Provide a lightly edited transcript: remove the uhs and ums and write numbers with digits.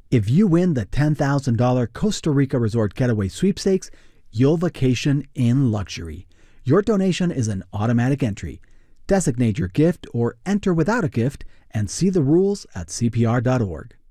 If you win the $10,000 Costa Rica Resort Getaway Sweepstakes, you'll vacation in luxury. Your donation is an automatic entry. Designate your gift or enter without a gift and see the rules at CPR.org.